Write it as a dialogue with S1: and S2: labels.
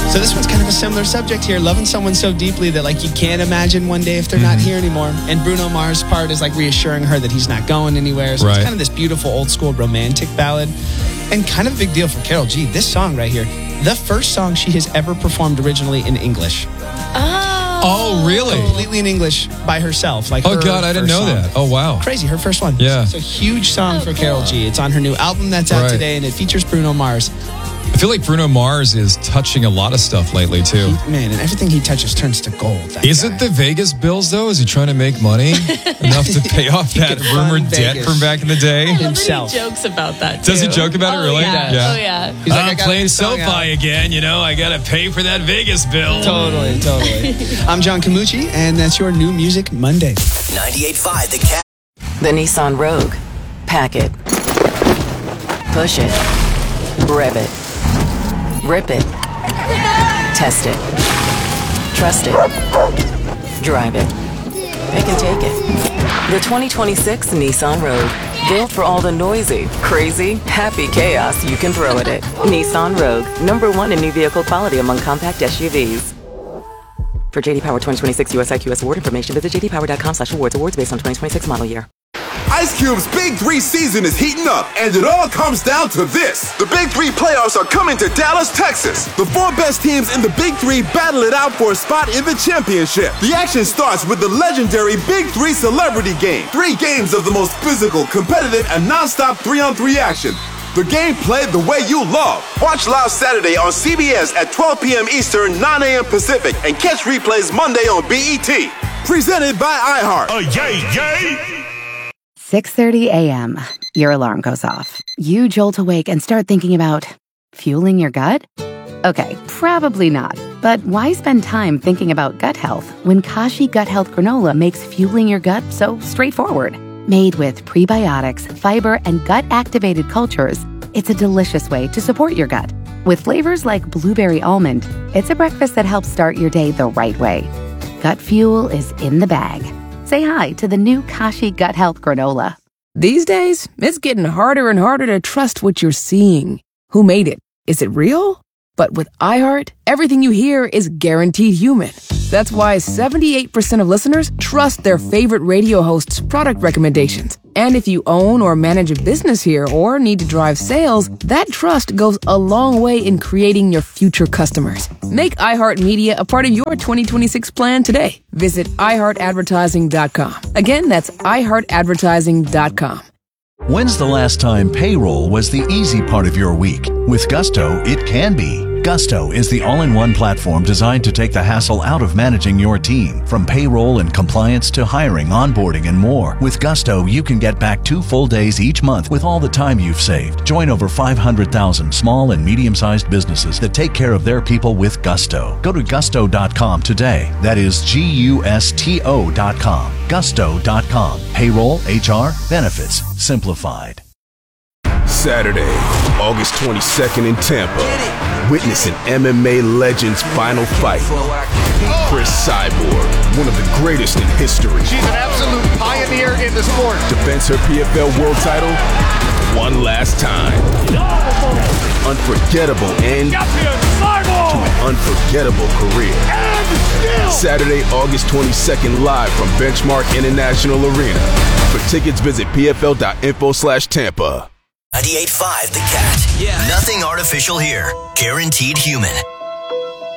S1: So this one's kind of a similar subject here. Loving someone so deeply that like you can't imagine one day if they're not here anymore. And Bruno Mars' part is like reassuring her that he's not going anywhere. So it's kind of this beautiful old school romantic ballad. And kind of a big deal for Karol G. This song right here, the first song she has ever performed originally in English.
S2: Oh, really?
S1: Completely in English by herself. Like
S2: oh, God, I didn't know that. Oh, wow.
S1: Crazy, her first one.
S2: Yeah.
S1: It's a huge song for Karol G. It's on her new album that's out today, and it features Bruno Mars.
S2: I feel like Bruno Mars is touching a lot of stuff lately, too.
S1: Man, and everything he touches turns to gold.
S2: Is it the Vegas bills, though? Is he trying to make money enough to pay off that rumored debt from back in the day?
S3: Himself. He jokes about that, too.
S2: Does he joke about it, really?
S3: Yeah. Oh, yeah.
S1: He's like,
S2: I'm playing SoFi again, you know. I got to pay for that Vegas bill.
S1: Totally. I'm John Camucci, and that's your New Music Monday.
S4: 98.5 The Cat.
S5: The Nissan Rogue. Pack it. Push it. Rev it. Rip it. Test it. Trust it. Drive it. Pick and take it. The 2026 Nissan Rogue. Built for all the noisy, crazy, happy chaos you can throw at it. Nissan Rogue. #1 in new vehicle quality among compact SUVs. For JD Power 2026 US IQS award information, visit jdpower.com/awards. Awards based on 2026 model year.
S6: Ice Cube's Big 3 season is heating up, and it all comes down to this. The Big 3 playoffs are coming to Dallas, Texas. The 4 best teams in the Big 3 battle it out for a spot in the championship. The action starts with the legendary Big 3 Celebrity Game. 3 games of the most physical, competitive, and non-stop 3-on-3 action. The game played the way you love. Watch live Saturday on CBS at 12 p.m. Eastern, 9 a.m. Pacific, and catch replays Monday on BET. Presented by iHeart.
S7: Yay!
S8: 6:30 a.m. Your alarm goes off. You jolt awake and start thinking about fueling your gut? Okay, probably not. But why spend time thinking about gut health when Kashi Gut Health Granola makes fueling your gut so straightforward? Made with prebiotics, fiber, and gut-activated cultures, it's a delicious way to support your gut. With flavors like blueberry almond, it's a breakfast that helps start your day the right way. Gut fuel is in the bag. Say hi to the new Kashi Gut Health Granola.
S9: These days, it's getting harder and harder to trust what you're seeing. Who made it? Is it real? But with iHeart, everything you hear is guaranteed human. That's why 78% of listeners trust their favorite radio host's product recommendations. And if you own or manage a business here or need to drive sales, that trust goes a long way in creating your future customers. Make iHeartMedia a part of your 2026 plan today. Visit iHeartAdvertising.com. Again, that's iHeartAdvertising.com.
S10: When's the last time payroll was the easy part of your week? With Gusto, it can be. Gusto is the all-in-one platform designed to take the hassle out of managing your team. From payroll and compliance to hiring, onboarding, and more. With Gusto, you can get back 2 full days each month with all the time you've saved. Join over 500,000 small and medium-sized businesses that take care of their people with Gusto. Go to gusto.com today. That is Gusto.com. Gusto.com. Payroll, HR, benefits, simplified.
S6: Saturday, August 22nd in Tampa. Witness an MMA legend's final fight. Chris Cyborg, one of the greatest in history.
S7: She's an absolute pioneer in the sport.
S6: Defends her PFL world title one last time. Unforgettable end to an unforgettable career. Saturday, August 22nd, live from Benchmark International Arena. For tickets, visit pfl.info/Tampa.
S4: 98.5 The Cat. Yeah. Nothing artificial here. Guaranteed human.